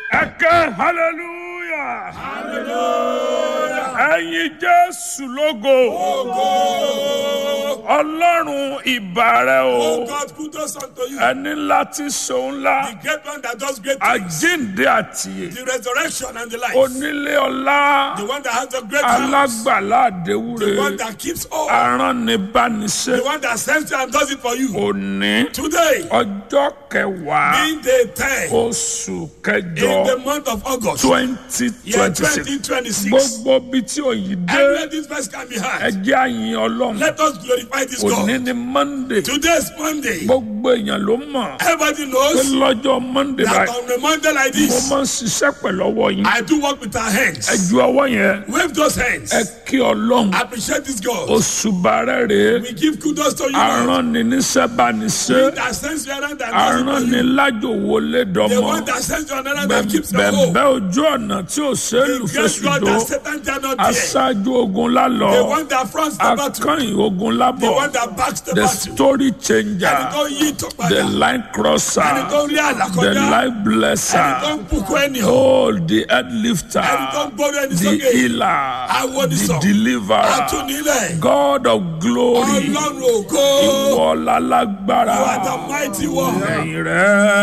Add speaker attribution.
Speaker 1: Ẹ̀kẹ́ hallelujah. Ẹ̀yin Jésù lógo. Ọlọ́run ìbà rẹ o.
Speaker 2: Oh God, kudos unto you.
Speaker 1: Ẹni láti ṣòun ńlá.
Speaker 2: The great one that does great things.
Speaker 1: Àjíǹde àtìyè.
Speaker 2: The resurrection and the life.
Speaker 1: Onílé ọlá.
Speaker 2: The one that has the great house.
Speaker 1: Alágbàlá àdéwúre.
Speaker 2: The one that keeps all.
Speaker 1: Aránibániṣẹ́.
Speaker 2: The one that sends you and does it for you.
Speaker 1: Òní.
Speaker 2: Today,
Speaker 1: Ọjọ́ kẹwàá.
Speaker 2: being the 10th
Speaker 1: Oṣù
Speaker 2: in
Speaker 1: kẹjọ.
Speaker 2: the month of August,
Speaker 1: 2026.
Speaker 2: 2026.
Speaker 1: Gbogbo bí tí òyìn dé.
Speaker 2: Everywhere this verse can be
Speaker 1: Ẹ
Speaker 2: heard.
Speaker 1: jẹ́ àyìn Ọlọ́run.
Speaker 2: Let us glorify this
Speaker 1: Òní
Speaker 2: God.
Speaker 1: ni Monday.
Speaker 2: Today is Monday.
Speaker 1: Gbogbo èèyàn ló mọ̀.
Speaker 2: Everybody
Speaker 1: Pé
Speaker 2: knows
Speaker 1: lọ́jọ́ Monday
Speaker 2: that
Speaker 1: báyìí.
Speaker 2: on a Monday like
Speaker 1: Mo
Speaker 2: this,
Speaker 1: máa ń ṣiṣẹ́ pẹ̀lú ọwọ́ yín.
Speaker 2: I do work with our hands.
Speaker 1: Ẹ ju ọwọ́ yẹn.
Speaker 2: Wave those hands.
Speaker 1: Ẹ kí Ọlọ́run.
Speaker 2: Appreciate this God.
Speaker 1: Òṣùbà rẹ̀ rèé.
Speaker 2: We give kudos to you. Lord.
Speaker 1: Aránni níṣẹ́ bá ní ṣe.
Speaker 2: He that sends you around and does it for
Speaker 1: Aránni
Speaker 2: you.
Speaker 1: lájò wọlé
Speaker 2: The
Speaker 1: dọ́mọ.
Speaker 2: one that sends you another that keeps the hope.
Speaker 1: Bẹ̀bẹ̀ ojú ọ̀nà tí ò ṣe é lù
Speaker 2: The great God
Speaker 1: fèsùdó.
Speaker 2: that Satan cannot hear.
Speaker 1: Aṣáájú ogun lálọ́.
Speaker 2: The one that fronts the battle.
Speaker 1: Akọ́yìn ogun
Speaker 2: The
Speaker 1: lábọ̀.
Speaker 2: one that backs the
Speaker 1: The
Speaker 2: battle.
Speaker 1: story changer.
Speaker 2: Ẹni tó yí tó
Speaker 1: The
Speaker 2: padà.
Speaker 1: line crosser.
Speaker 2: Ẹni tó rí àlà
Speaker 1: The
Speaker 2: kọjá.
Speaker 1: life blesser.
Speaker 2: Ẹni tó ń bùkún ẹni hàn.
Speaker 1: Oh, the head lifter.
Speaker 2: Ẹni tó ń gbórí ẹni
Speaker 1: The
Speaker 2: sókè.
Speaker 1: healer.
Speaker 2: Awónisàn.
Speaker 1: The deliverer.
Speaker 2: Atúnilẹ̀.
Speaker 1: God of glory.
Speaker 2: Ọlọ́run ògo.
Speaker 1: Ìwọ lálágbára.
Speaker 2: You are the mighty one.
Speaker 1: Ẹ̀yìn rẹ̀.